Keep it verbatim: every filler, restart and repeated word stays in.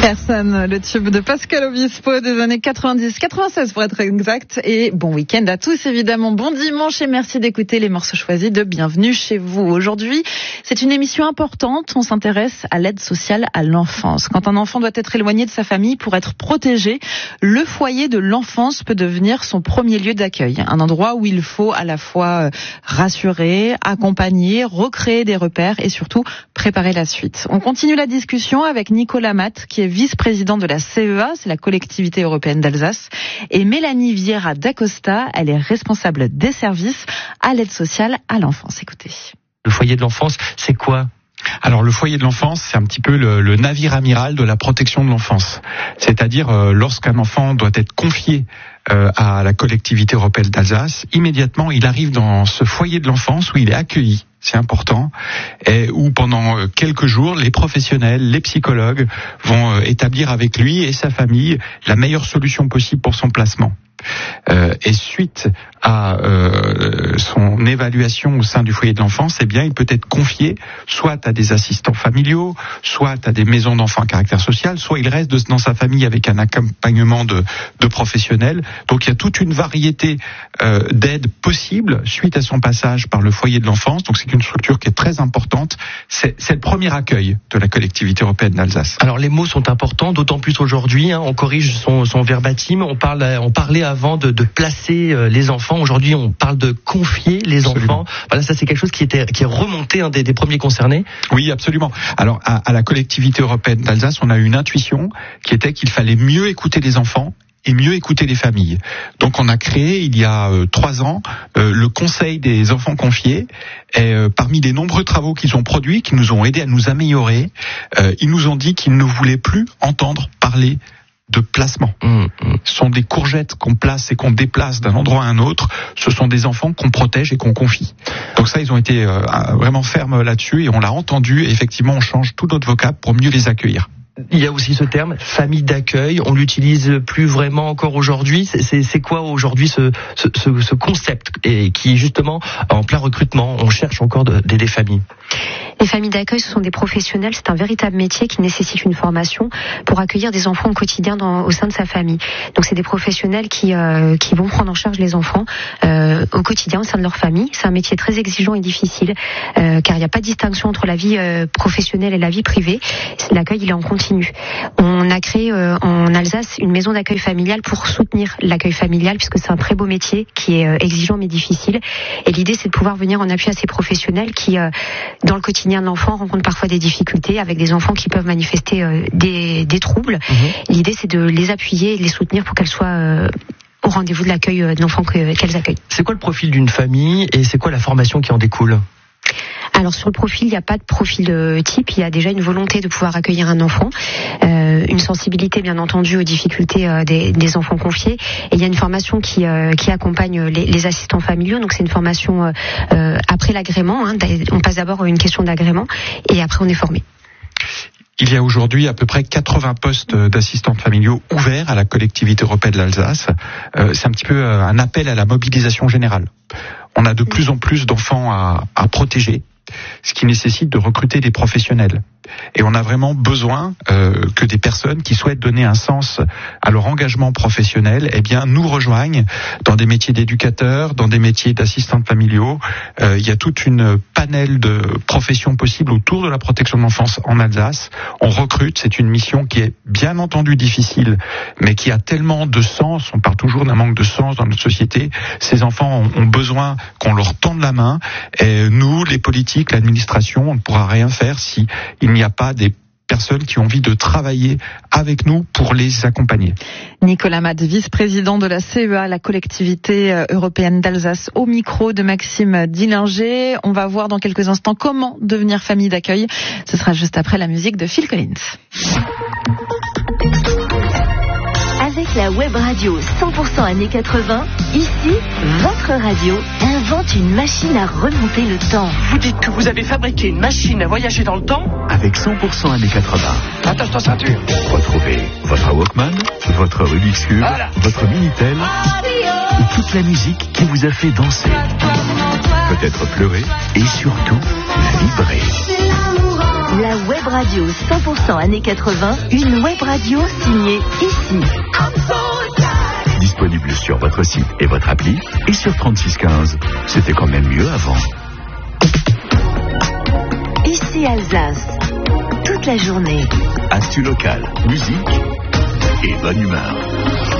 Personne, le tube de Pascal Obispo des années quatre-vingt-dix, quatre-vingt-seize pour être exact. Et bon week-end à tous évidemment, bon dimanche et merci d'écouter les morceaux choisis de Bienvenue chez vous. Aujourd'hui, c'est une émission importante, on s'intéresse à l'aide sociale à l'enfance. Quand un enfant doit être éloigné de sa famille pour être protégé, le foyer de l'enfance peut devenir son premier lieu d'accueil. Un endroit où il faut à la fois rassurer, accompagner, recréer des repères et surtout préparer la suite. On continue la discussion avec Nicolas Matt, qui est vice-président de la C E A, c'est la collectivité européenne d'Alsace, et Mélanie Vieira d'Acosta, elle est responsable des services à l'aide sociale à l'enfance. Écoutez. Le foyer de l'enfance, c'est quoi ? Alors le foyer de l'enfance, c'est un petit peu le, le navire amiral de la protection de l'enfance. C'est-à-dire euh, lorsqu'un enfant doit être confié euh, à la collectivité européenne d'Alsace, immédiatement il arrive dans ce foyer de l'enfance où il est accueilli. C'est important, et où pendant quelques jours, les professionnels, les psychologues vont établir avec lui et sa famille la meilleure solution possible pour son placement. Euh, et suite à euh, son évaluation au sein du foyer de l'enfance, eh bien, il peut être confié soit à des assistants familiaux, soit à des maisons d'enfants à caractère social, soit il reste dans sa famille avec un accompagnement de, de professionnels. Donc, il y a toute une variété euh, d'aides possibles suite à son passage par le foyer de l'enfance. Donc, c'est une structure qui est très importante. C'est, c'est le premier accueil de la collectivité européenne d'Alsace. Alors, les mots sont importants, d'autant plus aujourd'hui. Hein, on corrige son, son verbatim. On parle, on parlait avant de, de placer les enfants. Aujourd'hui, on parle de confier les absolument. enfants. Voilà, ça c'est quelque chose qui était qui est remonté hein, des, des premiers concernés. Oui, absolument. Alors, à, à la collectivité européenne d'Alsace, on a eu une intuition qui était qu'il fallait mieux écouter les enfants et mieux écouter les familles. Donc, on a créé il y a euh, trois ans euh, le Conseil des enfants confiés. Et euh, parmi les nombreux travaux qu'ils ont produits, qui nous ont aidés à nous améliorer, euh, ils nous ont dit qu'ils ne voulaient plus entendre parler de placement. Mmh, mmh. Ce sont des courgettes qu'on place et qu'on déplace d'un endroit à un autre. Ce sont des enfants qu'on protège et qu'on confie. Donc ça, ils ont été euh, vraiment fermes là-dessus et on l'a entendu. Et effectivement, on change tout notre vocable pour mieux les accueillir. Il y a aussi ce terme, famille d'accueil. On l'utilise plus vraiment encore aujourd'hui. C'est, c'est, c'est quoi aujourd'hui ce, ce, ce, ce concept et qui est justement en plein recrutement. On cherche encore de, de, des familles. Les familles d'accueil, ce sont des professionnels, c'est un véritable métier qui nécessite une formation pour accueillir des enfants au quotidien dans, au sein de sa famille. Donc c'est des professionnels qui, euh, qui vont prendre en charge les enfants euh, au quotidien au sein de leur famille. C'est un métier très exigeant et difficile euh, car il n'y a pas de distinction entre la vie euh, professionnelle et la vie privée. L'accueil, il est en continu. On a créé euh, en Alsace une maison d'accueil familial pour soutenir l'accueil familial puisque c'est un très beau métier qui est euh, exigeant mais difficile. Et l'idée, c'est de pouvoir venir en appui à ces professionnels qui, euh, dans le quotidien de l'enfant, rencontrent parfois des difficultés avec des enfants qui peuvent manifester euh, des, des troubles. Mmh. L'idée, c'est de les appuyer et de les soutenir pour qu'elles soient euh, au rendez-vous de l'accueil de l'enfant que, qu'elles accueillent. C'est quoi le profil d'une famille et c'est quoi la formation qui en découle ? Alors sur le profil, il n'y a pas de profil euh, type, il y a déjà une volonté de pouvoir accueillir un enfant, euh, une sensibilité bien entendu aux difficultés euh, des, des enfants confiés, et il y a une formation qui, euh, qui accompagne les, les assistants familiaux, donc c'est une formation euh, euh, après l'agrément, hein, on passe d'abord une question d'agrément et après on est formé. Il y a aujourd'hui à peu près quatre-vingts postes d'assistants familiaux ouverts à la collectivité européenne de l'Alsace. Euh, c'est un petit peu un appel à la mobilisation générale. On a de plus en plus d'enfants à, à protéger, ce qui nécessite de recruter des professionnels. Et on a vraiment besoin euh, que des personnes qui souhaitent donner un sens à leur engagement professionnel, eh bien, nous rejoignent dans des métiers d'éducateurs, dans des métiers d'assistants familiaux. Euh, il y a toute une panel de professions possibles autour de la protection de l'enfance en Alsace. On recrute, c'est une mission qui est bien entendu difficile, mais qui a tellement de sens. On parle toujours d'un manque de sens dans notre société. Ces enfants ont, ont besoin qu'on leur tende la main. Et nous, les politiques, l'administration, on ne pourra rien faire si il n'y a pas des personnes qui ont envie de travailler avec nous pour les accompagner. Nicolas Matt, vice-président de la C E A, la collectivité européenne d'Alsace, au micro de Maxime Dillinger. On va voir dans quelques instants comment devenir famille d'accueil. Ce sera juste après la musique de Phil Collins. Avec la web radio cent pour cent années quatre-vingts, ici, votre radio invente une machine à remonter le temps. Vous dites que vous avez fabriqué une machine à voyager dans le temps ? Avec cent pour cent années quatre-vingts. Attache ta ceinture. Retrouvez votre Walkman, votre Rubik's Cube, voilà. Votre Minitel et toute la musique qui vous a fait danser, peut-être pleurer et surtout vibrer. La web radio cent pour cent années quatre-vingts, une web radio signée ici. Disponible sur votre site et votre appli et sur trente-six quinze. C'était quand même mieux avant. Ici Alsace. Toute la journée. Actu locale, musique et bonne humeur.